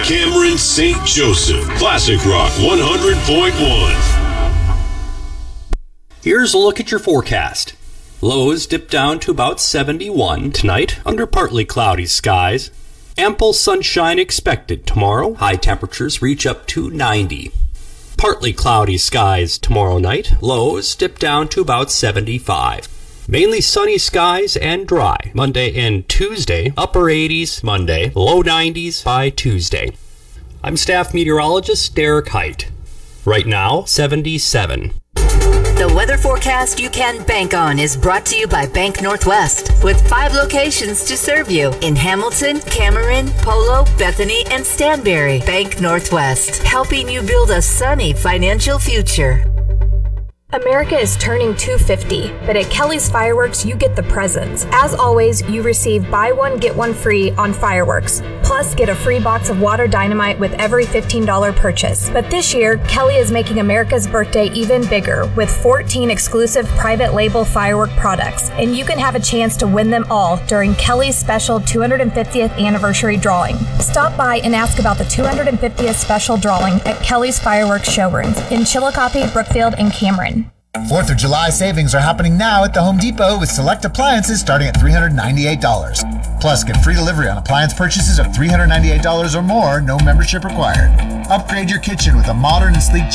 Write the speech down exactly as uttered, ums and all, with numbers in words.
Cameron Saint Joseph, Classic Rock one hundred point one. Here's a look at your forecast. Lows dip down to about seventy-one tonight under partly cloudy skies. Ample sunshine expected tomorrow. High temperatures reach up to ninety. Partly cloudy skies tomorrow night. Lows dip down to about seventy-five. Mainly sunny skies and dry. Monday and Tuesday, upper eighties Monday, low nineties by Tuesday. I'm staff meteorologist Derek Height. Right now, seventy-seven. The weather forecast you can bank on is brought to you by Bank Northwest, with five locations to serve you in Hamilton, Cameron, Polo, Bethany, and Stanberry. Bank Northwest, helping you build a sunny financial future. America is turning two hundred fifty, but at Kelly's Fireworks, you get the presents. As always, you receive buy one, get one free on fireworks. Plus, get a free box of water dynamite with every fifteen dollars purchase. But this year, Kelly is making America's birthday even bigger with fourteen exclusive private label firework products. And you can have a chance to win them all during Kelly's special two hundred fiftieth anniversary drawing. Stop by and ask about the two hundred fiftieth special drawing at Kelly's Fireworks showrooms in Chillicothe, Brookfield, and Cameron. fourth of July savings are happening now at the Home Depot with select appliances starting at three hundred ninety-eight dollars. Plus, get free delivery on appliance purchases of three hundred ninety-eight dollars or more, no membership required. Upgrade your kitchen with a modern and sleek